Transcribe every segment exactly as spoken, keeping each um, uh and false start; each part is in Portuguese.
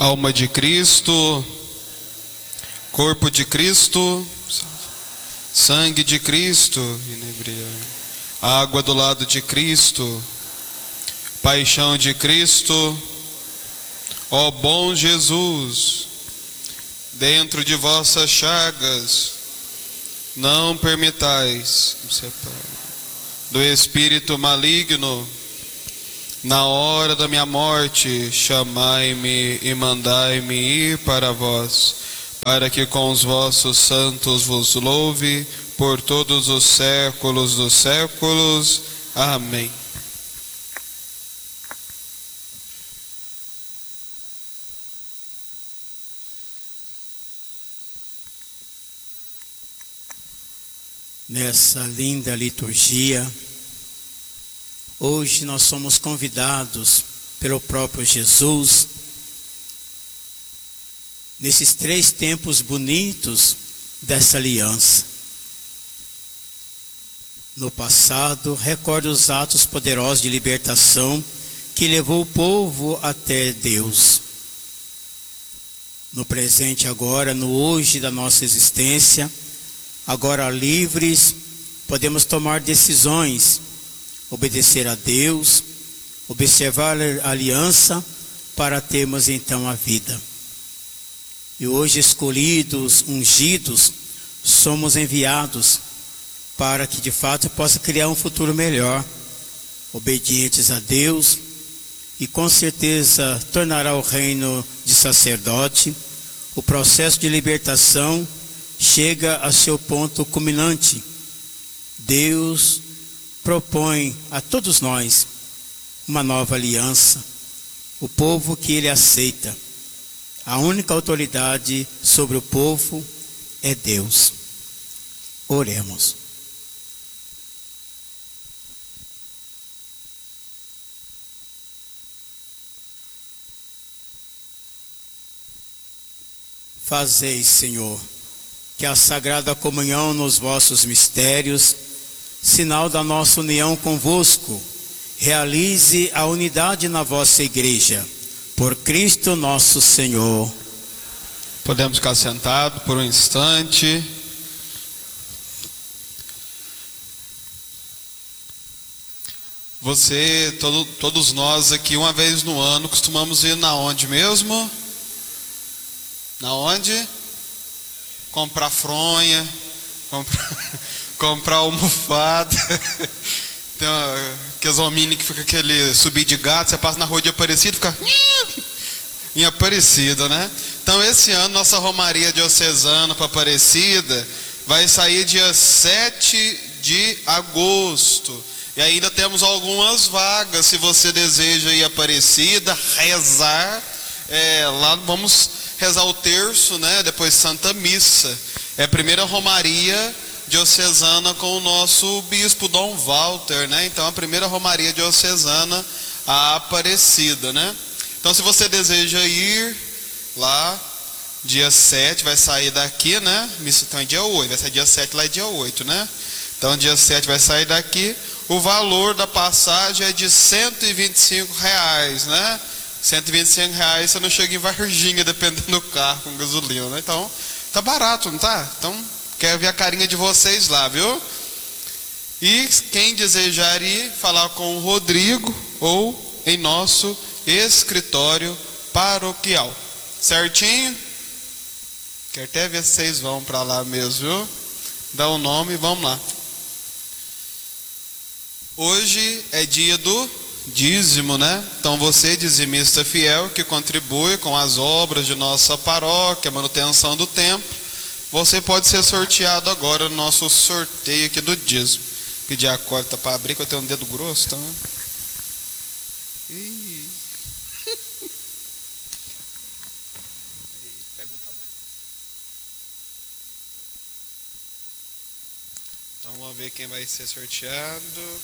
Alma de Cristo, corpo de Cristo, sangue de Cristo, água do lado de Cristo, paixão de Cristo, ó bom Jesus, dentro de vossas chagas, não permitais do espírito maligno, na hora da minha morte, chamai-me e mandai-me ir para vós, para que com os vossos santos vos louve por todos os séculos dos séculos. Amém. Nessa linda liturgia, hoje nós somos convidados pelo próprio Jesus, nesses três tempos bonitos dessa aliança. No passado, recorda os atos poderosos de libertação que levou o povo até Deus. No presente agora, no hoje da nossa existência, agora livres, podemos tomar decisões, obedecer a Deus, observar a aliança para termos então a vida. E hoje escolhidos, ungidos, somos enviados para que de fato possa criar um futuro melhor, obedientes a Deus, e com certeza tornará o reino de sacerdote. O processo de libertação chega a seu ponto culminante. Deus propõe a todos nós uma nova aliança, o povo que Ele aceita. A única autoridade sobre o povo é Deus. Oremos. Fazei, Senhor, que a sagrada comunhão nos vossos mistérios, sinal da nossa união convosco, realize a unidade na vossa igreja, por Cristo nosso Senhor. Podemos ficar sentados por um instante. Você, todo, todos nós aqui, uma vez no ano, costumamos ir na onde mesmo? Na onde? Comprar fronha, comprar, comprar almofada. Tem uma, aqueles hominhos que fica aquele subir de gato, você passa na rua de Aparecida, fica em Aparecida, né? Então esse ano nossa romaria diocesana para Aparecida vai sair dia sete de agosto. E ainda temos algumas vagas, se você deseja ir a Aparecida, rezar, é, lá vamos rezar o terço, né? Depois Santa Missa. É a primeira romaria diocesana com o nosso bispo Dom Walter, né? Então a primeira romaria diocesana a Aparecida, né? Então se você deseja ir lá, dia sete, vai sair daqui, né? Missa então é dia oito, vai sair dia sete, lá é dia oito, né? Então dia sete vai sair daqui. O valor da passagem é de cento e vinte e cinco reais, né? cento e vinte e cinco reais você não chega em Varginha, dependendo do carro, com gasolina, né? Então, tá barato, não tá? Então, quero ver a carinha de vocês lá, viu? E quem desejar ir, falar com o Rodrigo ou em nosso escritório paroquial. Certinho? Quero até ver se vocês vão para lá mesmo, viu? Dá o nome e vamos lá. Hoje é dia do dízimo, né? Então você, dizimista fiel, que contribui com as obras de nossa paróquia, manutenção do templo, você pode ser sorteado agora no nosso sorteio aqui do dízimo. Pedir a corda para abrir, que eu tenho um dedo grosso, então. Ih. Então vamos ver quem vai ser sorteado.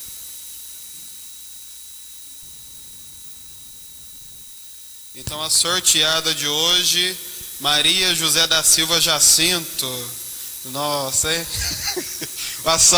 Então a sorteada de hoje, Maria José da Silva Jacinto. Nossa, hein?